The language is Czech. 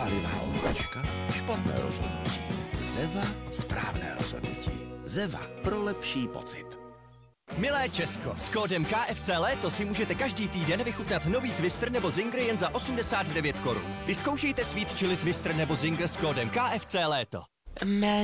Pálivá omáčka, špatné rozhodnutí. Zeva, správné rozhodnutí. Zeva pro lepší pocit. Milé Česko, s kódem KFC Léto si můžete každý týden vychutnat nový Twister nebo Zinger jen za 89 korun. Vyzkoušejte Sweet Chili Twister nebo Zinger s kódem KFC Léto.